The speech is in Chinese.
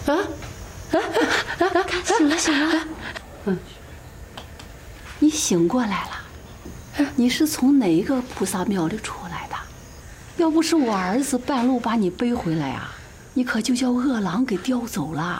醒了醒了，你醒过来了。你是从哪个菩萨庙里出来的？要不是我儿子半路把你背回来啊，你可就叫恶狼给叼走了。